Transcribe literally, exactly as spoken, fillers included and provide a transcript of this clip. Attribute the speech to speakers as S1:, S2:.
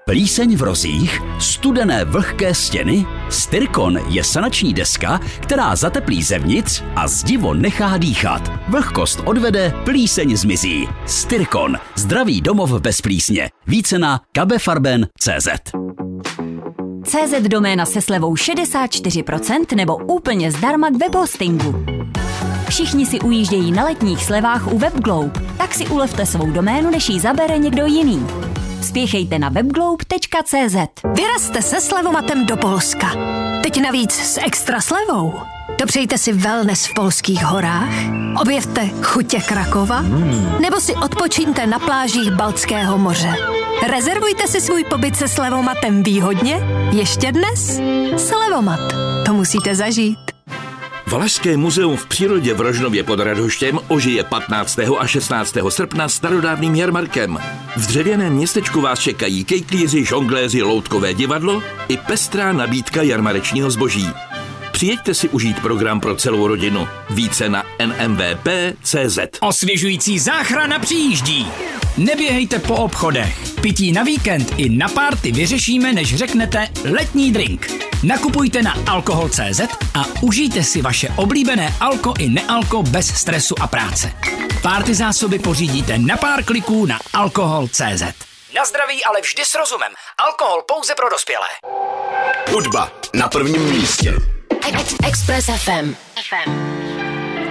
S1: Plíseň v rozích? Studené vlhké stěny? Styrkon je sanační deska, která zateplí zevnitř a zdivo nechá dýchat. Vlhkost odvede, plíseň zmizí. Styrkon. Zdravý domov bez plísně. Více na kabefarben tečka cé zet.
S2: cé zet doména se slevou šedesát čtyři procent nebo úplně zdarma k webhostingu. Všichni si ujíždějí na letních slevách u WebGlobe, tak si ulevte svou doménu, než ji zabere někdo jiný. Spěchejte na webglobe tečka cé zet.
S3: Vyrazte se slevomatem do Polska. Teď navíc s extra slevou. Dopřejte si wellness v polských horách, objevte chutě Krakova, nebo si odpočiňte na plážích Baltského moře. Rezervujte si svůj pobyt se slevomatem výhodně ještě dnes. Slevomat. To musíte zažít.
S4: Valašské muzeum v přírodě v Rožnově pod Radhoštěm ožije patnáctého a šestnáctého srpna starodávným jarmarkem. V dřevěném městečku vás čekají kejklíři, žongléři, loutkové divadlo i pestrá nabídka jarmarečního zboží. Přijeďte si užít program pro celou rodinu. Více na en em vé pé tečka cé zet.
S5: Osvěžující záchrana přijíždí. Neběhejte po obchodech. Pití na víkend i na párty vyřešíme, než řeknete letní drink. Nakupujte na alkohol tečka cé zet a užijte si vaše oblíbené alko i nealko bez stresu a práce. Párty zásoby pořídíte na pár kliků na alkohol tečka cé zet.
S6: Na zdraví, ale vždy s rozumem. Alkohol pouze pro dospělé.
S7: Hudba na prvním místě.
S8: Express ef em.